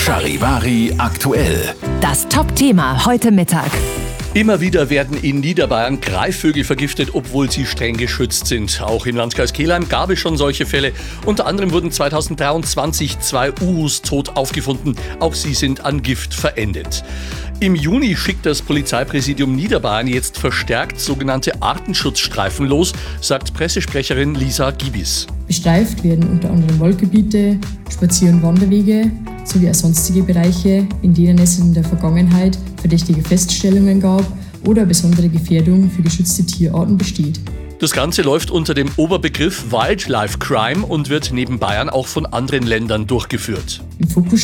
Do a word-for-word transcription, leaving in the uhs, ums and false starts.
Charivari aktuell. Das Top-Thema heute Mittag. Immer wieder werden in Niederbayern Greifvögel vergiftet, obwohl sie streng geschützt sind. Auch im Landkreis Kelheim gab es schon solche Fälle. Unter anderem wurden zweitausenddreiundzwanzig zwei Uhus tot aufgefunden. Auch sie sind an Gift verendet. Im Juni schickt das Polizeipräsidium Niederbayern jetzt verstärkt sogenannte Artenschutzstreifen los, sagt Pressesprecherin Lisa Gibis. Bestreift werden unter anderem Waldgebiete, Spazier- und Wanderwege sowie auch sonstige Bereiche, in denen es in der Vergangenheit verdächtige Feststellungen gab oder besondere Gefährdung für geschützte Tierarten besteht. Das Ganze läuft unter dem Oberbegriff Wildlife Crime und wird neben Bayern auch von anderen Ländern durchgeführt. Im Fokus